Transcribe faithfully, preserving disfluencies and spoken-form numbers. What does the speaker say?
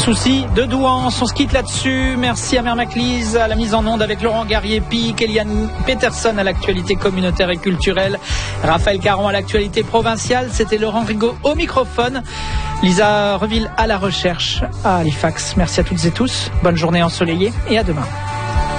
Souci de Douance, on se quitte là-dessus. Merci à Mère Maclise, à la mise en onde avec Laurent Garrier-Pic, Eliane Peterson à l'actualité communautaire et culturelle, Raphaël Caron à l'actualité provinciale. C'était Laurent Rigaud au microphone, Lisa Reville à la recherche à Halifax. Merci à toutes et tous, bonne journée ensoleillée et à demain.